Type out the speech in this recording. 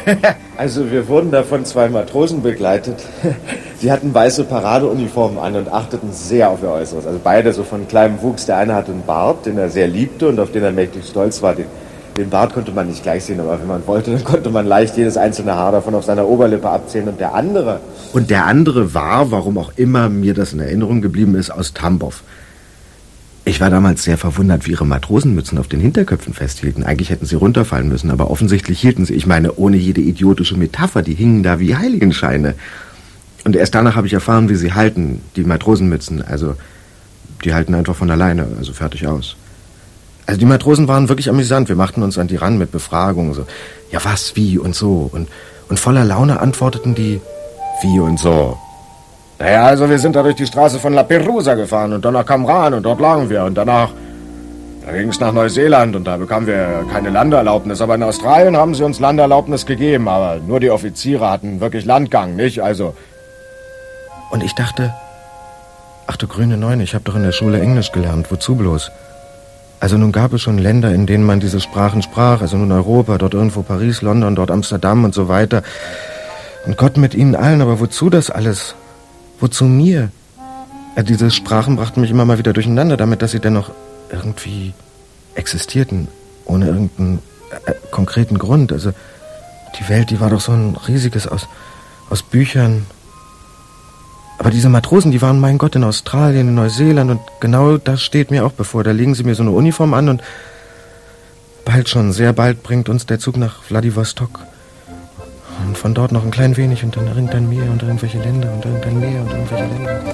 Also wir wurden da von 2 Matrosen begleitet. Die hatten weiße Paradeuniformen an und achteten sehr auf ihr Äußeres. Also beide so von kleinem Wuchs. Der eine hatte einen Bart, den er sehr liebte und auf den er mächtig stolz war. Den Bart konnte man nicht gleich sehen, aber wenn man wollte, dann konnte man leicht jedes einzelne Haar davon auf seiner Oberlippe abzählen. Und der andere war, warum auch immer mir das in Erinnerung geblieben ist, aus Tambov. Ich war damals sehr verwundert, wie ihre Matrosenmützen auf den Hinterköpfen festhielten. Eigentlich hätten sie runterfallen müssen, aber offensichtlich hielten sie. Ich meine, ohne jede idiotische Metapher, die hingen da wie Heiligenscheine. Und erst danach habe ich erfahren, wie sie halten, die Matrosenmützen. Also, die halten einfach von alleine, also fertig aus. Also die Matrosen waren wirklich amüsant. Wir machten uns an die ran mit Befragungen. So, ja was, wie und so. Und voller Laune antworteten die, wie und so. Naja, also wir sind da durch die Straße von La Perouse gefahren und dann nach Kamran und dort lagen wir. Und da ging es nach Neuseeland und da bekamen wir keine Landeerlaubnis. Aber in Australien haben sie uns Landeerlaubnis gegeben. Aber nur die Offiziere hatten wirklich Landgang, nicht? Also... Und ich dachte, ach du grüne Neune, ich habe doch in der Schule Englisch gelernt. Wozu bloß? Also nun gab es schon Länder, in denen man diese Sprachen sprach. Also nun Europa, dort irgendwo Paris, London, dort Amsterdam und so weiter. Und Gott mit ihnen allen, aber wozu das alles? Wozu mir? Diese Sprachen brachten mich immer mal wieder durcheinander, damit, dass sie dennoch irgendwie existierten, ohne irgendeinen konkreten Grund. Also die Welt, die war doch so ein riesiges aus Büchern. Aber diese Matrosen, die waren, mein Gott, in Australien, in Neuseeland und genau das steht mir auch bevor. Da legen sie mir so eine Uniform an und bald schon, sehr bald bringt uns der Zug nach Vladivostok. Und von dort noch ein klein wenig und dann irgendein Meer und irgendwelche Länder und irgendein Meer und irgendwelche Länder.